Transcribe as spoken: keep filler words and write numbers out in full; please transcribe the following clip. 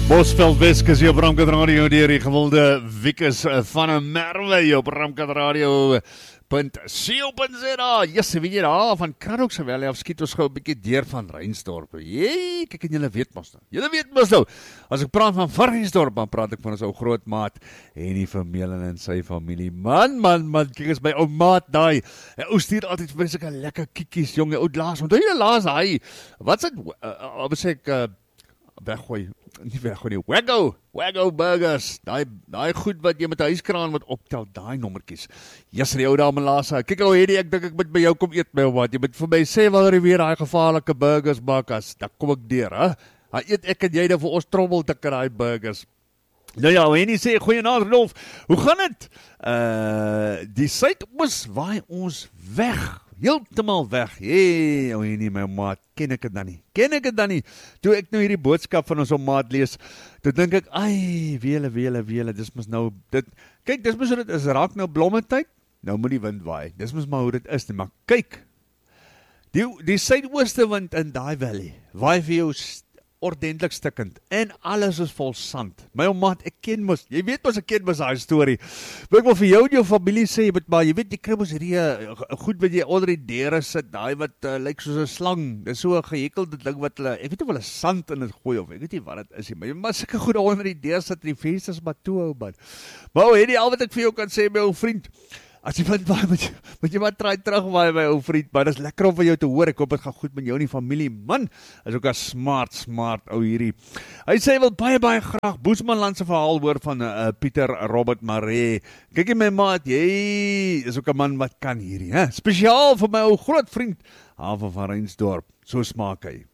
Bosveld Weskus hier op Ramkat Radio deur die gewilde Wikus van 'n Merwe hier op Ramkat Radio punt co punt za. Yes, weet jy daar van Kraddock se Valley af skiet ons gou 'n bietjie deur van Reinsdorp. Jee, kyk en julle weet mos nou. Julle weet mos nou. As ek praat van Reinsdorp, dan praat ek van ons ou groot maat en die familie en sy familie. Man, man, man, kyk eens by ou maat daai. Ou stuur altyd vir sulke lekker kiekies, jong. Ou laas, onthou jy laas hy? Wat's dit? Uh, uh, sê ek uh, weggooi, nie weggooi nie, Waggo, Waggo burgers, daai daai goed wat jy met 'n huiskraan wat optel, daai nommertjies. Yes, die ou dame laas, kyk ou hierdie, ek dink ek moet by jou kom eet my of wat, jy moet vir my sê waar jy weer daai gevaarlike burgers maak as, dan kom ek deur, hè. Dan eet ek en jy dan vir ons trommel te kry daai burgers. Nou ja, en jy sê, goeienaand Rolf, hoe gaan dit? Uh, die suidoos waai ons weg, heeltemal weg. Hey, ou nie my maat, ken ek dit dan nie? Ken ek dit dan nie? Toe ek nou hierdie boodskap van ons ou maat lees, toe dink ek, ai, wele, wele, wele, dis mos nou, dit, kyk, dis mos hoe dit is, raak nou blommetyd, nou moet die wind waai, dis mos maar hoe dit is, maar kyk, die, die suidooste wind in daai valley, waai vir jou ordentlik stikkend, en alles is vol sand. My ou maat, ek ken mos, jy weet mos, ek ken mos daai storie. Wil ek wel vir jou en jou familie sê, jy moet maar, jy weet, jy kry mos hierdie, goed wat jy onder die deure sit, daai wat uh, lyk soos 'n slang, dis so 'n gehekelde ding wat hulle, ek weet nie of hulle sand in het gooi, of ek weet nie wat dit is, maar jy moet sulke goed onder die deur sit, die vensters maar toe hou, man. Maar ou, hierdie al wat ek vir jou kan sê, my ou vriend, as jy vind waai, moet jy, moet jy maar try terug waai, my ou vriend, maar dit is lekker om van jou te hoor, ek hoop het gaan goed met jou en die familie, man, is ook 'n smart, smart, ou hierdie. Hy sê, hy wil baie, baie graag Boesmanland se verhaal hoor van uh, Pieter Robert Maree. Kyk jy my maat, jy is ook 'n man wat kan hierdie, hè? Spesiaal vir my ou groot vriend, Haven van Reinsdorp, so smaak hy.